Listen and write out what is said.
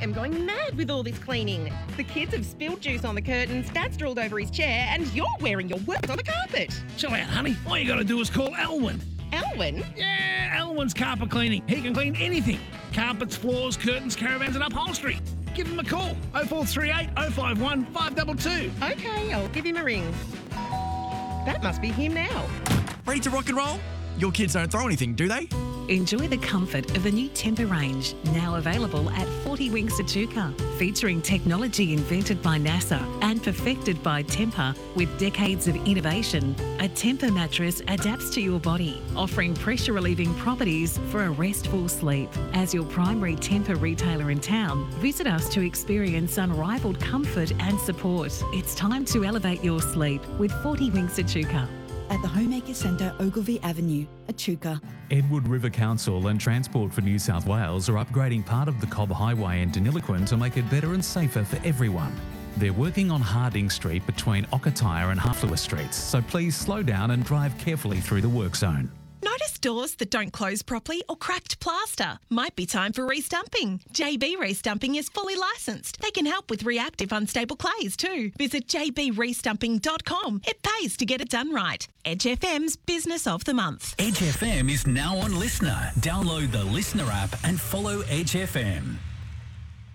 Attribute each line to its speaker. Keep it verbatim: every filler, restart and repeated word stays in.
Speaker 1: am going mad with all this cleaning. The kids have spilled juice on the curtains, Dad's drooled over his chair, and you're wearing your work on the carpet.
Speaker 2: Chill out, honey. All you got to do is call Elwyn.
Speaker 1: Elwyn?
Speaker 2: Yeah, Elwyn's Carpet Cleaning. He can clean anything. Carpets, floors, curtains, caravans and upholstery. Give him a call. oh four three eight, oh five one, five two two.
Speaker 1: Okay, I'll give him a ring. That must be him now.
Speaker 3: Ready to rock and roll? Your kids don't throw anything, do they?
Speaker 4: Enjoy the comfort of the new Temper range, now available at forty Winks Echuca, featuring technology invented by NASA and perfected by Temper with decades of innovation. A Temper mattress adapts to your body, offering pressure-relieving properties for a restful sleep. As your primary Temper retailer in town, visit us to experience unrivaled comfort and support. It's time to elevate your sleep with forty Winks Echuca.
Speaker 5: At the Homemaker Centre, Ogilvy Avenue, Echuca.
Speaker 6: Edward River Council and Transport for New South Wales are upgrading part of the Cobb Highway in Deniliquin to make it better and safer for everyone. They're working on Harding Street between Okatire and Halflewis Streets, so please slow down and drive carefully through the work zone.
Speaker 7: Notice doors that don't close properly or cracked plaster? Might be time for restumping. J B Restumping is fully licensed. They can help with reactive unstable clays too. Visit j b restumping dot com. It pays to get it done right. Edge F M's Business of the Month.
Speaker 8: Edge F M is now on Listener. Download the Listener app and follow Edge F M.